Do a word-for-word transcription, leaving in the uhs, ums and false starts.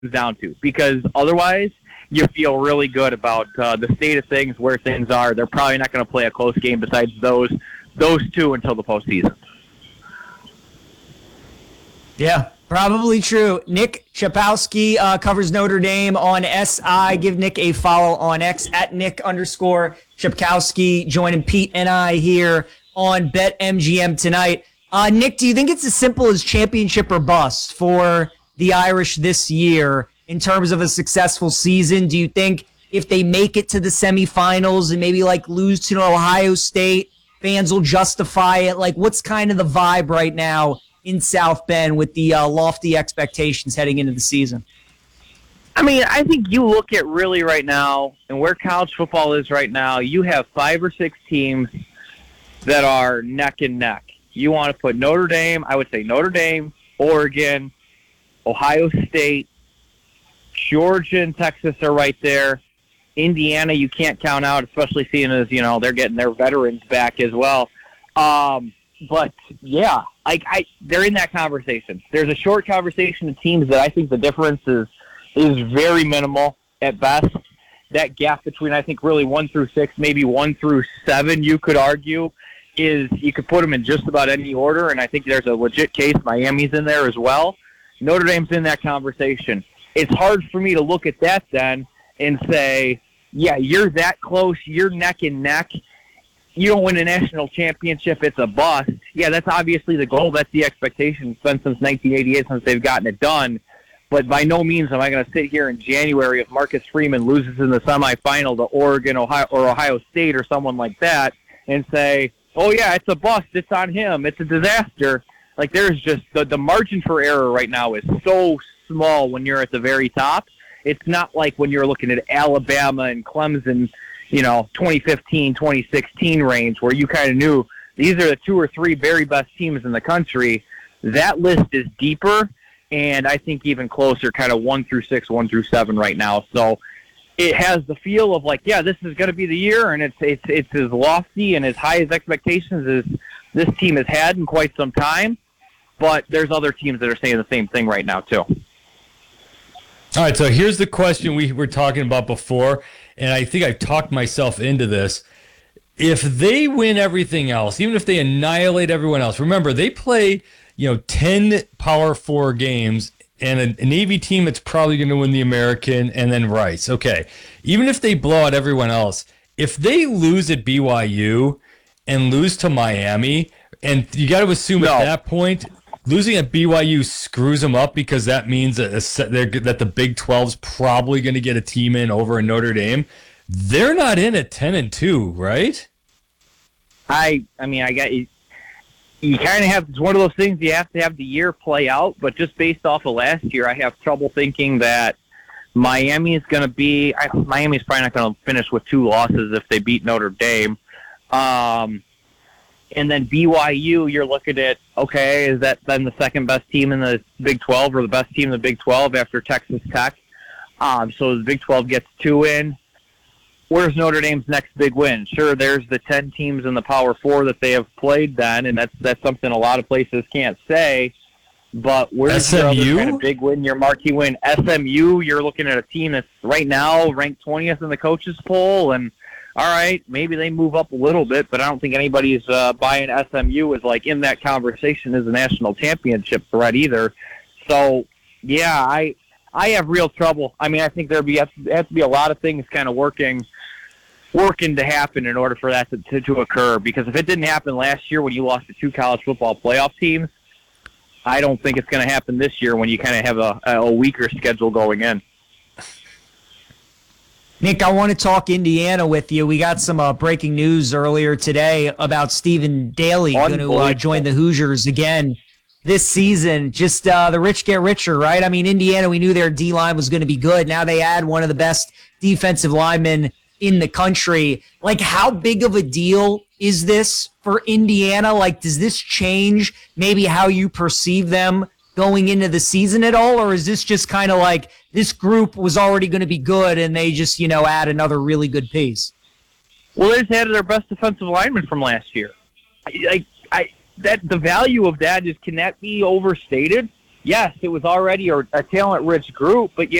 down to, because otherwise you feel really good about uh, the state of things, where things are. They're probably not going to play a close game besides those those two until the postseason. Yeah, probably true. Nick Chapowski uh, covers Notre Dame on S I. Give Nick a follow on X at Nick underscore Chapowski. Joining Pete and I here on BetMGM tonight. Uh, Nick, do you think it's as simple as championship or bust for the Irish this year in terms of a successful season? Do you think if they make it to the semifinals and maybe like lose to Ohio State, fans will justify it? Like, what's kind of the vibe right now in South Bend with the uh, lofty expectations heading into the season? I mean, I think you look at really right now and where college football is right now, you have five or six teams that are neck and neck. You want to put Notre Dame, I would say Notre Dame, Oregon, Ohio State, Georgia and Texas are right there. Indiana you can't count out, especially seeing as, you know, they're getting their veterans back as well. Um, but, yeah, like I, they're in that conversation. There's a short conversation of teams that I think the difference is, is very minimal at best. That gap between, I think, really one through six, maybe one through seven, you could argue, is you could put them in just about any order, and I think there's a legit case. Miami's in there as well. Notre Dame's in that conversation. It's hard for me to look at that then and say, yeah, you're that close, you're neck and neck. You don't win a national championship, it's a bust. Yeah, that's obviously the goal. That's the expectation. It's been since nineteen eighty-eight since they've gotten it done. But by no means am I going to sit here in January if Marcus Freeman loses in the semifinal to Oregon Ohio, or Ohio State or someone like that and say, oh, yeah, it's a bust. It's on him. It's a disaster. Like, there's just the, the margin for error right now is so small when you're at the very top. It's not like when you're looking at Alabama and Clemson, you know, twenty fifteen, twenty sixteen range, where you kind of knew these are the two or three very best teams in the country. That list is deeper, and I think even closer, kind of one through six, one through seven right now. So it has the feel of like, yeah, this is going to be the year, and it's it's it's as lofty and as high as expectations as this team has had in quite some time. But there's other teams that are saying the same thing right now too. All right, so here's the question we were talking about before, and I think I've talked myself into this. If they win everything else, even if they annihilate everyone else, remember, they play, you know, ten Power Four games, and a, a Navy team that's probably going to win the American, and then Rice. Okay, even if they blow out everyone else, if they lose at B Y U and lose to Miami, and you got to assume no. at that point, losing at B Y U screws them up because that means that, a, that the Big twelve's probably going to get a team in over in Notre Dame. They're not in at ten and two, right? I I mean, I got you. You kind of have, it's one of those things you have to have the year play out, but just based off of last year, I have trouble thinking that Miami is going to be, I, Miami's probably not going to finish with two losses if they beat Notre Dame. Um, and then B Y U, you're looking at, okay, is that then the second best team in the Big twelve or the best team in the Big twelve after Texas Tech? Um, so the Big twelve gets two in. Where's Notre Dame's next big win? Sure, there's the ten teams in the Power Four that they have played then, and that's that's something a lot of places can't say. But where's your other kind of big win, your marquee win? S M U, you're looking at a team that's right now ranked twentieth in the coaches poll, and all right, maybe they move up a little bit, but I don't think anybody's uh, buying S M U as like in that conversation as a national championship threat either. So, yeah, I I have real trouble. I mean, I think there be has to be a lot of things kind of working. working to happen in order for that to, to, to occur. Because if it didn't happen last year when you lost to two college football playoff teams, I don't think it's going to happen this year when you kind of have a, a weaker schedule going in. Nick, I want to talk Indiana with you. We got some uh, breaking news earlier today about Stephen Daly going to uh, join the Hoosiers again this season. Just uh, the rich get richer, right? I mean, Indiana, we knew their D-line was going to be good. Now they add one of the best defensive linemen in the country. Like, how big of a deal is this for Indiana? Like, does this change maybe how you perceive them going into the season at all? Or is this just kind of like this group was already going to be good and they just, you know, add another really good piece? Well, they just added their best defensive lineman from last year. I, I, I that the value of that is, can that be overstated? yes, it was already a, a talent-rich group, but you